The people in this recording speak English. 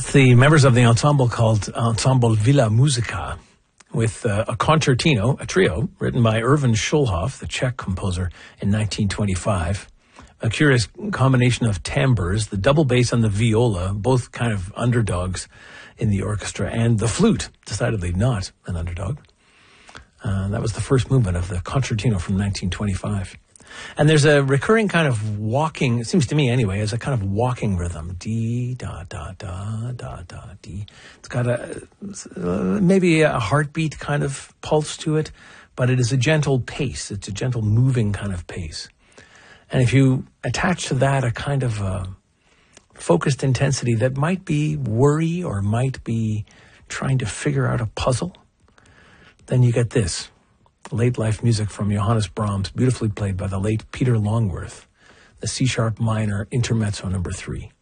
It's the members of the ensemble called Ensemble Villa Musica with a concertino, a trio, written by Erwin Schulhoff, the Czech composer, in 1925. A curious combination of timbres, the double bass and the viola, both kind of underdogs in the orchestra, and the flute, decidedly not an underdog. That was the first movement of the concertino from 1925. And there's a recurring kind of walking, it seems to me anyway, as a kind of walking rhythm. D, da, da, da, da, da, D. It's got maybe a heartbeat kind of pulse to it, but it is a gentle pace. It's a gentle moving kind of pace. And if you attach to that a kind of focused intensity that might be worry or might be trying to figure out a puzzle, then you get this. Late life music from Johannes Brahms, beautifully played by the late Peter Longworth, the C-sharp minor intermezzo number 3.